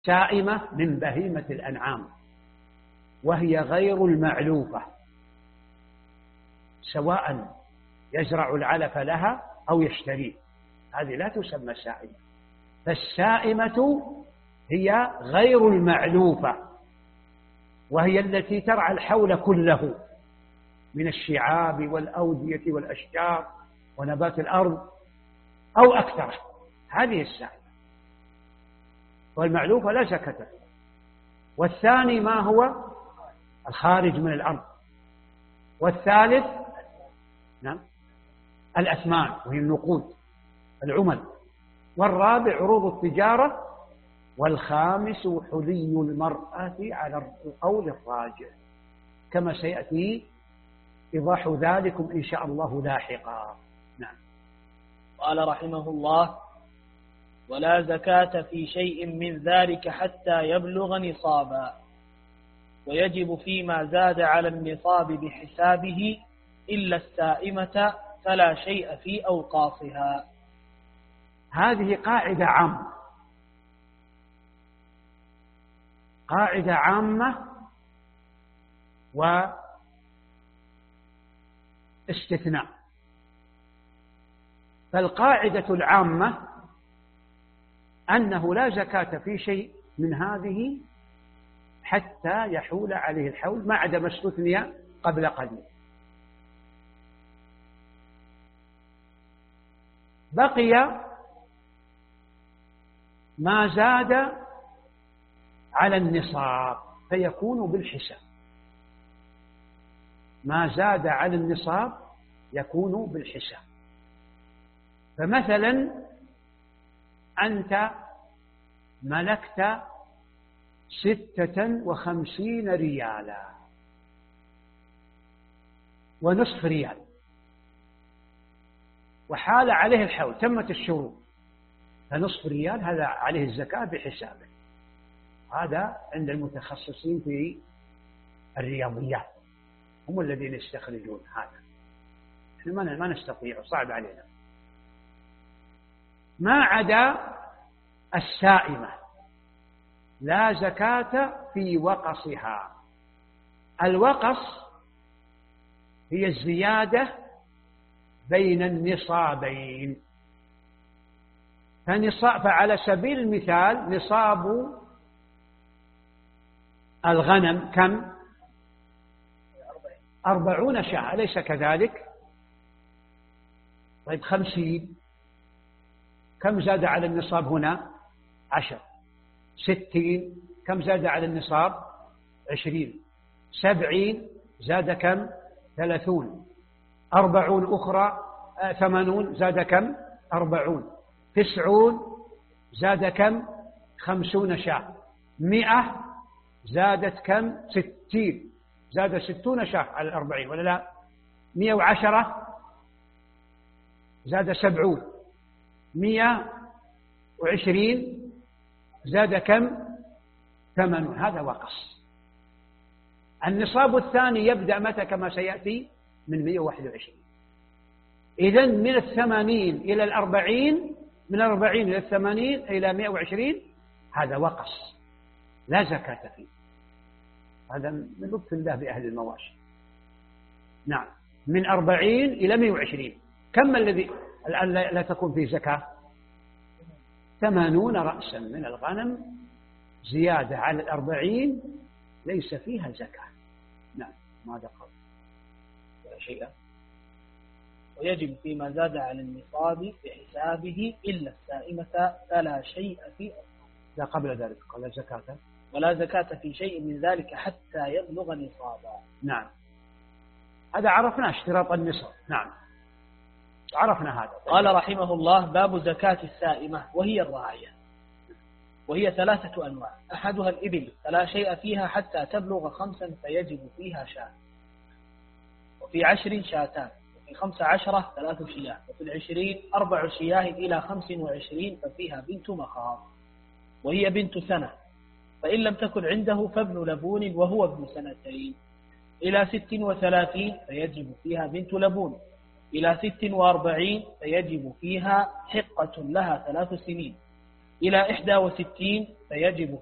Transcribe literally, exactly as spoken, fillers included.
سائمة من بهيمة الأنعام، وهي غير المعلوفة، سواء يزرع العلف لها أو يشتريه، هذه لا تسمى سائمة. فالسائمة هي غير المعلوفة، وهي التي ترعى الحول كله من الشعاب والأودية والأشجار ونبات الأرض أو أكثر، هذه السائمة. والمعلوفة لا زكاة فيها. والثاني ما هو الخارج من الأرض. والثالث نعم الأثمان وهي النقود العمل. والرابع عروض التجارة. والخامس حلي المرأة على القول الراجح، كما سيأتي إيضاح ذلكم إن شاء الله لاحقا. نعم. قال رحمه الله: ولا زكاة في شيء من ذلك حتى يبلغ نصابا، ويجب فيما زاد على النصاب بحسابه إلا السائمة فلا شيء في أوقاصها. هذه قاعدة عامة، قاعدة عامة واستثناء. فالقاعدة العامة أنه لا زكاة في شيء من هذه حتى يحول عليه الحول، ما عدا ما استثني قبل قليل. بقي ما زاد على النصاب فيكون بالحساب. ما زاد على النصاب يكون بالحساب. فمثلا أنت ملكت ستة وخمسين ريالا ونصف ريال، وحال عليه الحول، تمت الشروط، فنصف ريال هذا عليه الزكاة بحسابه. هذا عند المتخصصين في الرياضيات، هم الذين يستخرجون هذا، احنا ما نستطيع، صعب علينا. ما عدا السائمة لا زكاة في وقصها. الوقص هي الزيادة بين النصابين. فنصاب، فعلى سبيل المثال نصاب الغنم كم؟ أربعون شاة، أليس كذلك؟ طيب خمسين، كم زاد على النصاب هنا؟ عشر. ستين، كم زاد على النصاب؟ عشرين. سبعين زاد كم؟ ثلاثون. أربعون أخرى، آه ثمانون زاد كم؟ أربعون. تسعون زاد كم؟ خمسون شاة. مئة زادت كم؟ ستين، زاد ستون شاة على الأربعين ولا لا؟ مئة وعشرة زاد سبعون. مئة وعشرين زاد كم؟ ثمانون. هذا وقص. النصاب الثاني يبدأ متى كما سيأتي؟ من مئة وواحد وعشرين. إذن من الثمانين إلى الأربعين، من الأربعين إلى الثمانين إلى مئة وعشرين، هذا وقص لا زكاة فيه. هذا من لطف الله بأهل المواشي. نعم، من أربعين إلى مئة وعشرين. كم الذي الآن لا تكون فيه زكاة؟ ثمانون رأسا من الغنم زيادة على الأربعين ليس فيها زكاة. نعم، ماذا قال؟ ولا شيء. ويجب فيما زاد على النصاب بحسابه إلا السائمة فلا شيء في أصله. لا، قبل ذلك قال زكاة. ولا زكاة في شيء من ذلك حتى يبلغ نصابا. نعم، هذا عرفنا اشتراط النصاب. نعم، عرفنا هذا. قال رحمه الله: باب زكاة السائمة وهي الراعية، وهي ثلاثة أنواع. أحدها الإبل فلا شيء فيها حتى تبلغ خمسا فيجب فيها شاة، وفي عشر شاتان، وفي خمس عشرة ثلاث شياه، وفي العشرين أربع شياه إلى خمس وعشرين ففيها بنت مخاض وهي بنت سنة، فإن لم تكن عنده فابن لبون وهو ابن سنتين. إلى ست وثلاثين فيجب فيها بنت لبون. إلى ست وأربعين فيجب فيها حقة لها ثلاث سنين. إلى إحدى وستين فيجب